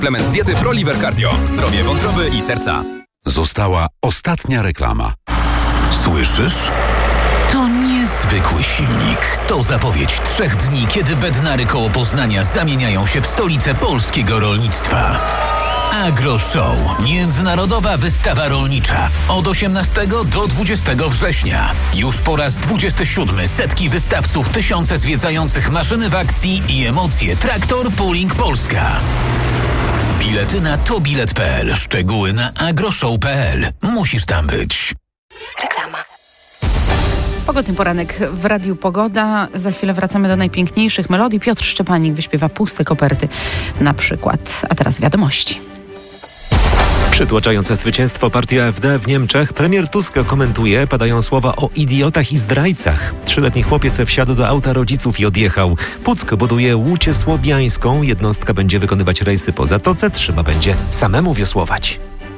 Suplement diety ProLiver Cardio. Zdrowie wątroby i serca. Została ostatnia reklama. Słyszysz? To niezwykły silnik. To zapowiedź 3 dni, kiedy Bednary koło Poznania zamieniają się w stolicę polskiego rolnictwa. AgroShow. Międzynarodowa wystawa rolnicza. Od 18 do 20 września. Już po raz 27 setki wystawców, tysiące zwiedzających maszyny w akcji i emocje. Traktor Pooling Polska. Bilety na tobilet.pl. Szczegóły na agroshow.pl. Musisz tam być. Reklama. Pogodny poranek w Radiu Pogoda. Za chwilę wracamy do najpiękniejszych melodii. Piotr Szczepanik wyśpiewa Puste koperty na przykład. A teraz wiadomości. Przytłaczające zwycięstwo partii AfD w Niemczech premier Tusk komentuje, padają słowa o idiotach i zdrajcach. 3-letni chłopiec wsiadł do auta rodziców i odjechał. Puck buduje Łucię Słowiańską. Jednostka będzie wykonywać rejsy po Zatoce. Trzeba będzie samemu wiosłować.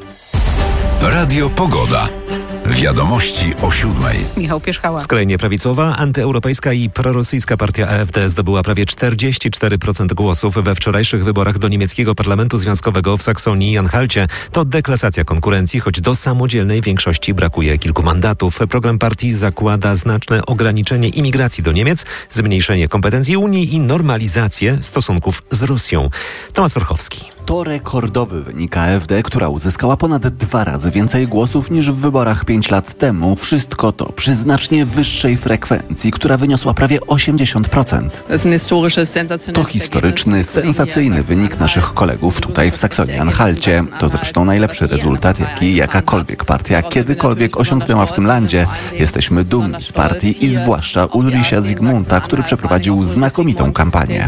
Radio Pogoda. Wiadomości o 7:00. Michał Pierzchała. Skrajnie prawicowa, antyeuropejska i prorosyjska partia AfD zdobyła prawie 44% głosów we wczorajszych wyborach do niemieckiego parlamentu związkowego w Saksonii i Anhalcie. To deklasacja konkurencji, choć do samodzielnej większości brakuje kilku mandatów. Program partii zakłada znaczne ograniczenie imigracji do Niemiec, zmniejszenie kompetencji Unii i normalizację stosunków z Rosją. Tomasz Orchowski. To rekordowy wynik AfD, która uzyskała ponad 2 razy więcej głosów niż w wyborach 5 lat temu. Wszystko to przy znacznie wyższej frekwencji, która wyniosła prawie 80%. To historyczny, sensacyjny wynik naszych kolegów tutaj w Saksonii-Anhalcie. To zresztą najlepszy rezultat, jaki jakakolwiek partia kiedykolwiek osiągnęła w tym landzie. Jesteśmy dumni z partii i zwłaszcza Ulricha Zygmunta, który przeprowadził znakomitą kampanię.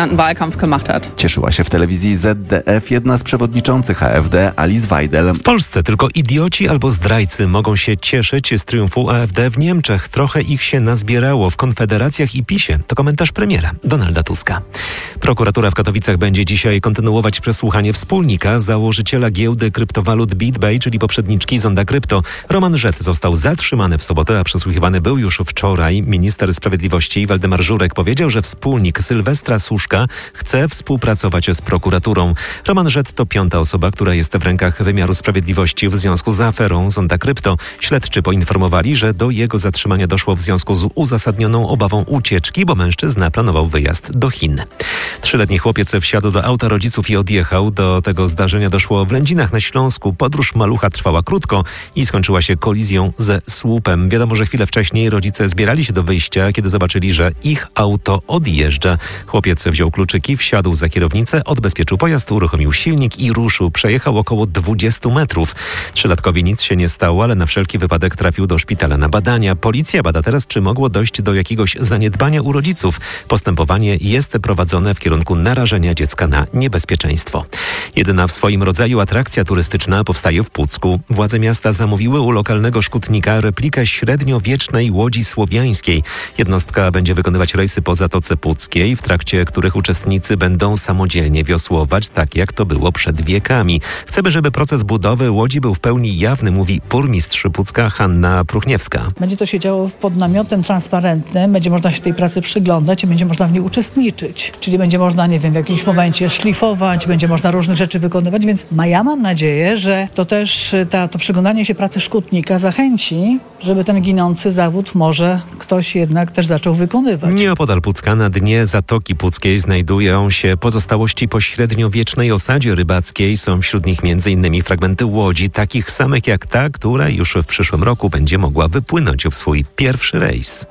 Cieszyła się w telewizji ZDF jedna z przewodniczących AfD, Alice Weidel. W Polsce tylko idioci albo zdrajcy mogą się cieszyć z triumfu AfD w Niemczech. Trochę ich się nazbierało w Konfederacjach i PiS-ie. To komentarz premiera Donalda Tuska. Prokuratura w Katowicach będzie dzisiaj kontynuować przesłuchanie wspólnika, założyciela giełdy kryptowalut BitBay, czyli poprzedniczki Zonda Krypto. Roman Rzet został zatrzymany w sobotę, a przesłuchiwany był już wczoraj. Minister Sprawiedliwości Waldemar Żurek powiedział, że wspólnik Sylwestra Suszka chce współpracować z prokuraturą. Roman Rzet to 5. osoba, która jest w rękach wymiaru sprawiedliwości w związku z aferą Zonda Krypto. Śledczy poinformowali, że do jego zatrzymania doszło w związku z uzasadnioną obawą ucieczki, bo mężczyzna planował wyjazd do Chin. 3-letni chłopiec wsiadł do auta rodziców i odjechał. Do tego zdarzenia doszło w Lędzinach na Śląsku. Podróż malucha trwała krótko i skończyła się kolizją ze słupem. Wiadomo, że chwilę wcześniej rodzice zbierali się do wyjścia, kiedy zobaczyli, że ich auto odjeżdża. Chłopiec wziął kluczyki, wsiadł za kierownicę, odbezpieczył pojazd, uruchomił silnik i ruszył. Przejechał około 20 metrów. 3-latkowi nic się nie stało, ale na wszelki wypadek trafił do szpitala na badania. Policja bada teraz, czy mogło dojść do jakiegoś zaniedbania u rodziców. Postępowanie jest prowadzone w kierunku narażenia dziecka na niebezpieczeństwo. Jedyna w swoim rodzaju atrakcja turystyczna powstaje w Pucku. Władze miasta zamówiły u lokalnego szkutnika replikę średniowiecznej łodzi słowiańskiej. Jednostka będzie wykonywać rejsy po Zatoce Puckiej, w trakcie których uczestnicy będą samodzielnie wiosłować, tak jak to było przed wiekami. Chcemy, żeby proces budowy łodzi był w pełni jawny, mówi burmistrz Pucka Hanna Pruchniewska. Będzie to się działo pod namiotem transparentnym, będzie można się tej pracy przyglądać i będzie można w niej uczestniczyć. Czyli będzie można, nie wiem, w jakimś momencie szlifować, będzie można różne rzeczy wykonywać, więc ja mam nadzieję, że to też to przyglądanie się pracy szkutnika zachęci, żeby ten ginący zawód może ktoś jednak też zaczął wykonywać. Nieopodal Pucka na dnie Zatoki Puckiej znajdują się pozostałości po średniowiecznej osadzie rybackiej. Są wśród nich m.in. fragmenty łodzi, takich samych jak ta, która już w przyszłym roku będzie mogła wypłynąć w swój pierwszy rejs.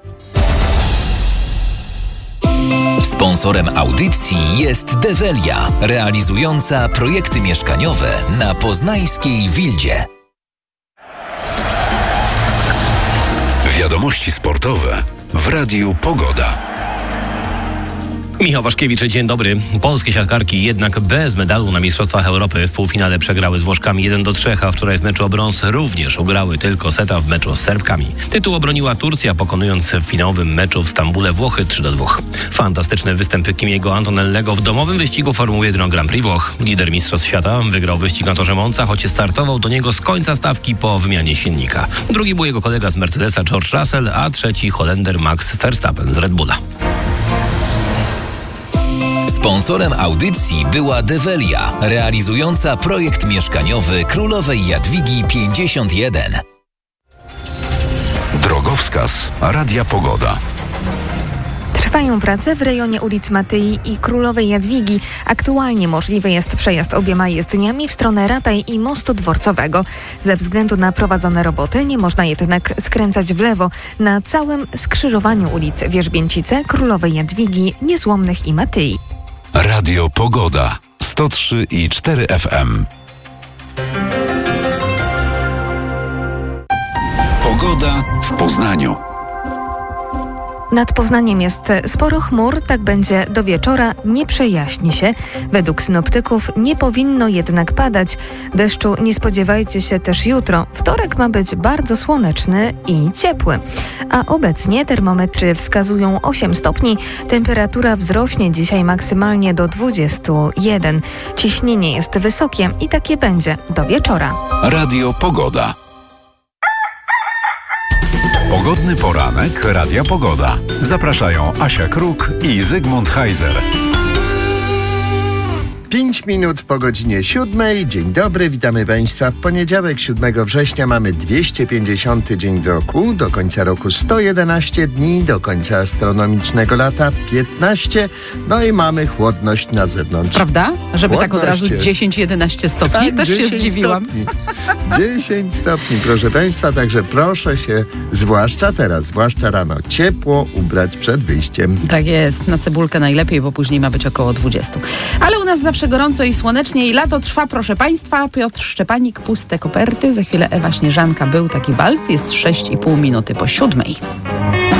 Sponsorem audycji jest Develia, realizująca projekty mieszkaniowe na poznańskiej Wildzie. Wiadomości sportowe w Radiu Pogoda. Michał Waszkiewicz, dzień dobry. Polskie siatkarki jednak bez medalu na Mistrzostwach Europy w półfinale przegrały z Włoszkami 1-3, a wczoraj w meczu o brąz również ugrały tylko seta w meczu z Serbkami. Tytuł obroniła Turcja, pokonując w finałowym meczu w Stambule Włochy 3-2. Fantastyczny występ Kimiego Antonellego w domowym wyścigu Formuły 1 Grand Prix Włoch. Lider Mistrzostw Świata wygrał wyścig na torze Monza, choć startował do niego z końca stawki po wymianie silnika. Drugi był jego kolega z Mercedesa George Russell, a trzeci Holender Max Verstappen z Red Bulla. Sponsorem audycji była Develia, realizująca projekt mieszkaniowy Królowej Jadwigi 51. Drogowskaz Radia Pogoda. Trwają prace w rejonie ulic Matyi i Królowej Jadwigi. Aktualnie możliwy jest przejazd obiema jezdniami w stronę Rataj i Mostu Dworcowego. Ze względu na prowadzone roboty nie można jednak skręcać w lewo na całym skrzyżowaniu ulic Wierzbięcice, Królowej Jadwigi, Niezłomnych i Matyi. Radio Pogoda 103,4 FM. Pogoda w Poznaniu. Nad Poznaniem jest sporo chmur, tak będzie do wieczora, nie przejaśni się. Według synoptyków nie powinno jednak padać. Deszczu nie spodziewajcie się też jutro. Wtorek ma być bardzo słoneczny i ciepły. A obecnie termometry wskazują 8 stopni. Temperatura wzrośnie dzisiaj maksymalnie do 21. Ciśnienie jest wysokie i takie będzie do wieczora. Radio Pogoda. Pogodny poranek Radia Pogoda. Zapraszają Asia Kruk i Zygmunt Heiser. 5 minut po godzinie 7. Dzień dobry, witamy Państwa. W poniedziałek 7 września mamy 250 dzień roku, do końca roku 111 dni, do końca astronomicznego lata 15, no i mamy chłodność na zewnątrz. Prawda? Żeby chłodność tak od razu 10-11 stopni, tak, też się zdziwiłam. 10 stopni, proszę Państwa, także proszę się, zwłaszcza teraz, zwłaszcza rano, ciepło ubrać przed wyjściem. Tak jest, na cebulkę najlepiej, bo później ma być około 20. Ale u nas zawsze gorąco i słonecznie i lato trwa, proszę Państwa. Piotr Szczepanik, Puste koperty. Za chwilę Ewa Śnieżanka, Był taki walc. Jest 6,5 minuty po 7.